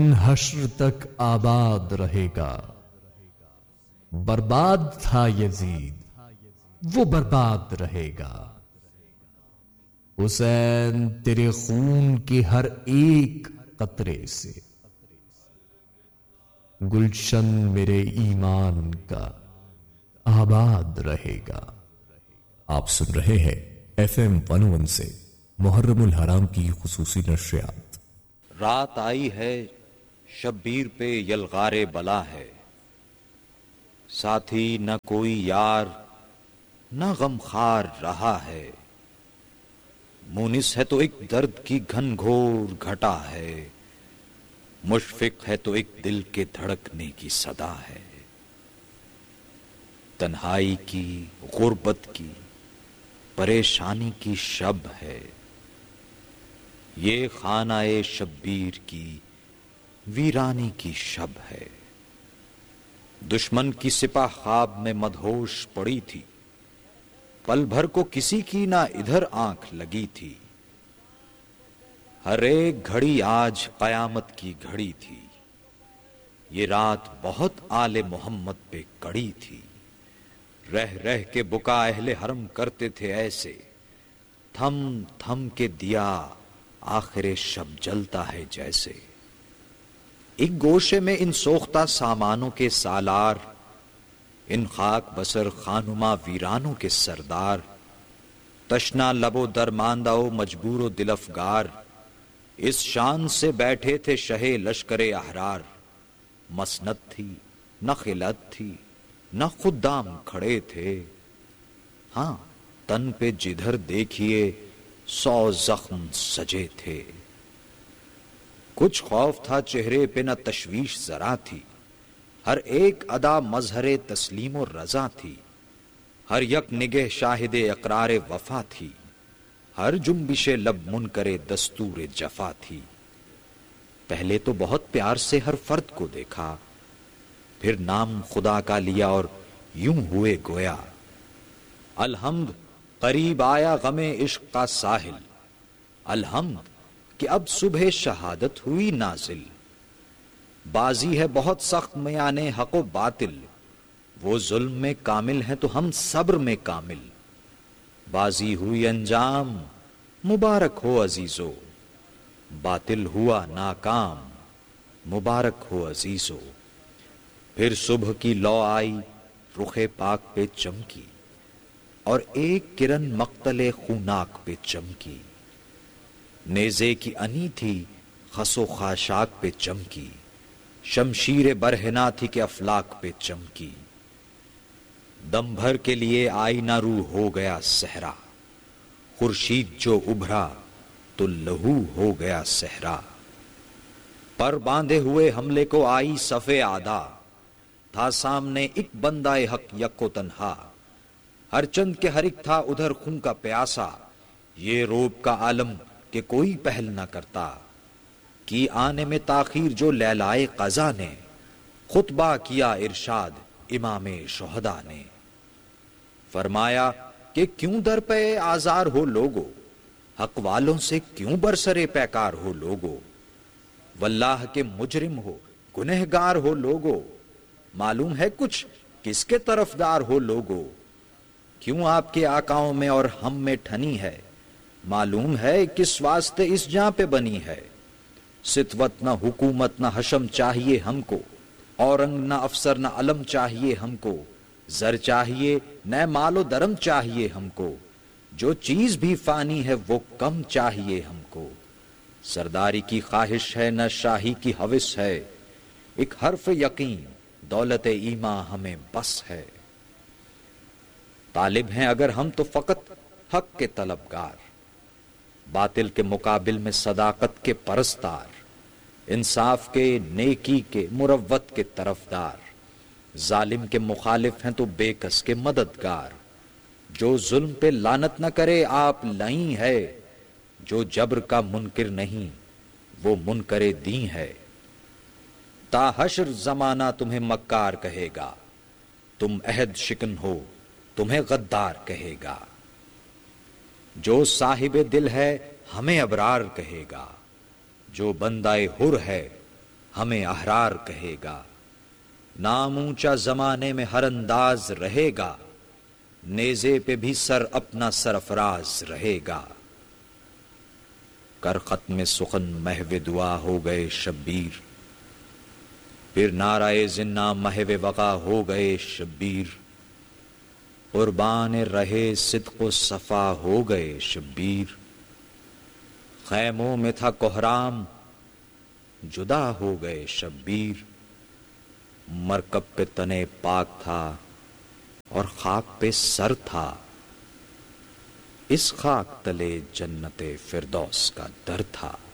حشر تک آباد رہے گا۔ برباد تھا یزید، وہ برباد رہے گا۔ حسین تیرے خون کے ہر ایک قطرے سے گلشن میرے ایمان کا آباد رہے گا۔ آپ سن رہے ہیں FM 101 سے محرم الحرام کی خصوصی نشریات۔ رات آئی ہے شبیر پہ یلغار بلا ہے، ساتھی نہ کوئی یار نہ غمخوار رہا ہے، مونس ہے تو ایک درد کی گھن گھور گھٹا ہے، مشفق ہے تو ایک دل کے دھڑکنے کی صدا ہے، تنہائی کی غربت کی پریشانی کی شب ہے، یہ خانہ شبیر کی ویرانی کی شب ہے۔ دشمن کی سپہ خواب میں مدہوش پڑی تھی، پل بھر کو کسی کی نہ ادھر آنکھ لگی تھی، ہر ایک گھڑی آج قیامت کی گھڑی تھی، یہ رات بہت آل محمد پہ کڑی تھی، رہ رہ کے بکا اہل حرم کرتے تھے ایسے، تھم تھم کے دیا آخر شب جلتا ہے جیسے۔ ایک گوشے میں ان سوختہ سامانوں کے سالار، ان خاک بسر خانما ویرانوں کے سردار، تشنا لب و درماندہ و مجبور و دل افگار، اس شان سے بیٹھے تھے شہ لشکر احرار، مسند تھی نہ خلعت تھی نہ خدام کھڑے تھے، ہاں تن پہ جدھر دیکھیے 100 زخم سجے تھے، کچھ خوف تھا چہرے پہ نہ تشویش ذرا تھی، ہر ایک ادا مظہر تسلیم و رضا تھی، ہر یک نگہ شاہد اقرار وفا تھی، ہر جنبش لب منکر دستور جفا تھی۔ پہلے تو بہت پیار سے ہر فرد کو دیکھا، پھر نام خدا کا لیا اور یوں ہوئے گویا، الحمد قریب آیا غم عشق کا ساحل، الحمد کہ اب صبح شہادت ہوئی نازل، بازی ہے بہت سخت میان حق و باطل، وہ ظلم میں کامل ہے تو ہم صبر میں کامل، بازی ہوئی انجام مبارک ہو عزیزو، باطل ہوا ناکام مبارک ہو عزیزو۔ پھر صبح کی لو آئی رخ پاک پہ چمکی، اور ایک کرن مقتل خوناک پہ چمکی، نیزے کی انی تھی خس و خاشاک پہ چمکی، شمشیر برہنا تھی کہ افلاک پہ چمکی، دم بھر کے لیے آئینہ رو ہو گیا صحرا، خورشید جو ابھرا تو لہو ہو گیا صحرا، پر باندھے ہوئے حملے کو آئی صف اعدا، تھا سامنے ایک بندہ حق یک و تنہا، ہر چند کے ہر ایک تھا ادھر خون کا پیاسا، یہ روب کا عالم کہ کوئی پہل نہ کرتا، کی آنے میں تاخیر جو لیلائے قضا نے، خطبہ کیا ارشاد امام شہداء نے، فرمایا کہ کیوں در پہ آزار ہو لوگو، حق والوں سے کیوں برسرے پیکار ہو لوگو، واللہ کے مجرم ہو گنہگار ہو لوگو، معلوم ہے کچھ کس کے طرفدار ہو لوگو، کیوں آپ کے آقاؤں میں اور ہم میں ٹھنی ہے، معلوم ہے کس واسطے اس جاں پہ بنی ہے، ستوت نہ حکومت نہ حشم چاہیے ہم کو، اورنگ نہ افسر نہ علم چاہیے ہم کو، زر چاہیے نہ مال و درم چاہیے ہم کو، جو چیز بھی فانی ہے وہ کم چاہیے ہم کو، سرداری کی خواہش ہے نہ شاہی کی ہوس ہے، ایک حرف یقین دولت ایمان ہمیں بس ہے، طالب ہیں اگر ہم تو فقط حق کے طلبگار، باطل کے مقابل میں صداقت کے پرستار، انصاف کے نیکی کے مروت کے طرفدار، ظالم کے مخالف ہیں تو بے کس کے مددگار، جو ظلم پہ لعنت نہ کرے آپ لائیں ہے، جو جبر کا منکر نہیں وہ منکر دین ہے، تا حشر زمانہ تمہیں مکار کہے گا، تم عہد شکن ہو تمہیں غدار کہے گا، جو صاحب دل ہے ہمیں ابرار کہے گا، جو بندہ حر ہے ہمیں احرار کہے گا، نام اونچا زمانے میں ہر انداز رہے گا، نیزے پہ بھی سر اپنا سرفراز رہے گا۔ کر ختم سخن محو دعا ہو گئے شبیر، پھر نعرہ زنا محو وقا ہو گئے شبیر، قربان رہے صدق و صفا ہو گئے شبیر، خیموں میں تھا کوہرام جدا ہو گئے شبیر، مرکب پہ تنے پاک تھا اور خاک پہ سر تھا، اس خاک تلے جنت فردوس کا در تھا۔